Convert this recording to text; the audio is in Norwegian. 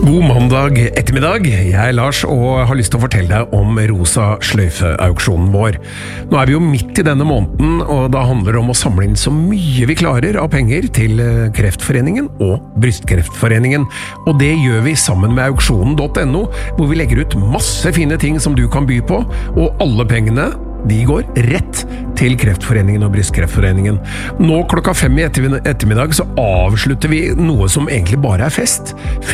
God mandag ettermiddag. Jeg er Lars og har lyst til å fortelle deg om rosa sløyfe-auksjonen vår. Nå er vi jo midt i denne måneden, og da handler det om å samle inn så mye vi klarer av penger til Kreftforeningen og Brystkreftforeningen. Og det gjør vi sammen med auksjonen.no, hvor vi legger ut masse fine ting som du kan by på, og alle pengene de går rett til Kreftforeningen og Brystkreftforeningen. Nå klokka 5 i ettermiddag så avslutter vi noe som egentlig bare er fest.